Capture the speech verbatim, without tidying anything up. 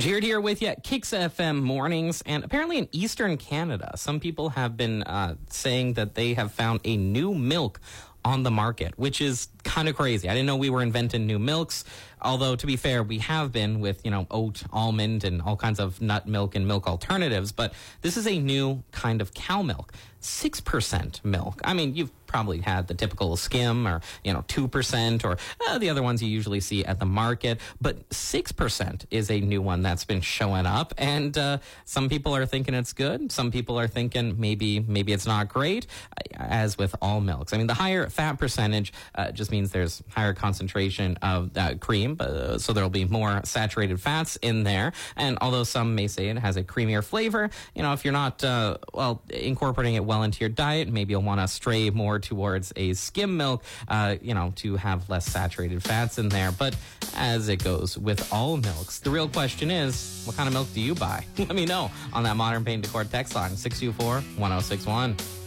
Jared here with you, Kicks F M mornings, and apparently in Eastern Canada, some people have been uh, saying that they have found a new milk on the market, which is kind of crazy. I didn't know we were inventing new milks, although to be fair, we have been with, you know, oat, almond, and all kinds of nut milk and milk alternatives, but this is a new kind of cow milk. six percent milk. I mean, you've probably had the typical skim or, you know, two percent or uh, the other ones you usually see at the market, but six percent is a new one that's been showing up, and uh, some people are thinking it's good. Some people are thinking maybe maybe it's not great, as with all milks. I mean, the higher fat percentage uh, just means there's higher concentration of uh, cream, uh, so there'll be more saturated fats in there, and although some may say it has a creamier flavor, you know, if you're not, uh, well, incorporating it well into your diet, maybe you'll want to stray more towards a skim milk, uh, you know, to have less saturated fats in there. But as it goes with all milks, the real question is, what kind of milk do you buy? Let me know on that Modern Paint Decor text line, six two four, one oh six one.